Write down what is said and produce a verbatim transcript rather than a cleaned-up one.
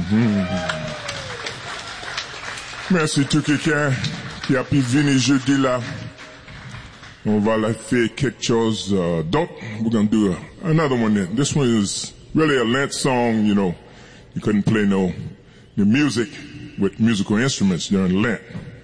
Mm-hmm. Merci tout quelqu'un qui a pu venir jeudi là. On va la faire quelque chose uh, d'autre. We're gonna do a, another one then. This one is really a Lent song, you know. You couldn't play no the music with musical instruments during Lent.